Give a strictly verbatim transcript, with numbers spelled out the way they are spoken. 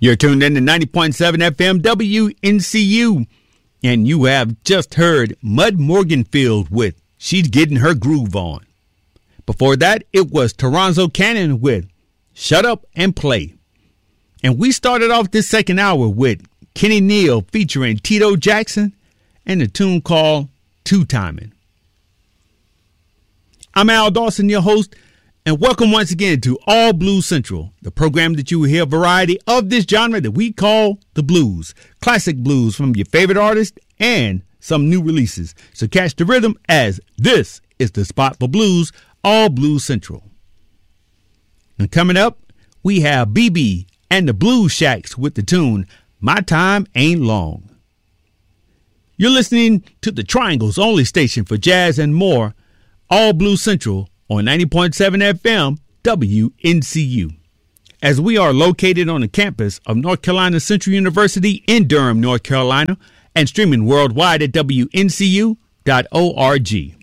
You're tuned in to ninety point seven F M W N C U, and you have just heard Mud Morganfield with She's Getting Her Groove On. Before that, it was Toronzo Cannon with Shut Up and Play. And we started off this second hour with Kenny Neal featuring Tito Jackson and a tune called Two Timing. I'm Al Dawson, your host, and welcome once again to All Blues Central, the program that you will hear a variety of this genre that we call the blues. Classic blues from your favorite artists and some new releases. So catch the rhythm as this is the spot for blues, All Blues Central. And coming up, we have B B and the Blues Shacks with the tune My Time Ain't Long. You're listening to the Triangle's only station for jazz and more, All Blues Central on ninety point seven F M W N C U. As we are located on the campus of North Carolina Central University in Durham, North Carolina, and streaming worldwide at W N C U dot org.